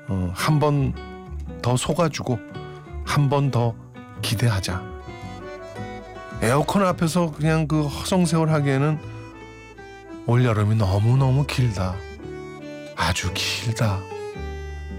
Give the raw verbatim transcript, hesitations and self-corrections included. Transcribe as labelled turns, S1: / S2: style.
S1: 어, 한 번 더 속아주고 한 번 더 기대하자. 에어컨 앞에서 그냥 그 허송세월 하기에는 올 여름이 너무너무 길다. 아주 길다.